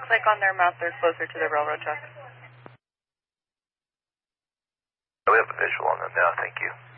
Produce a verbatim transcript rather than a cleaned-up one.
like on their map, they're closer to the railroad track. We have a visual on them now, thank you.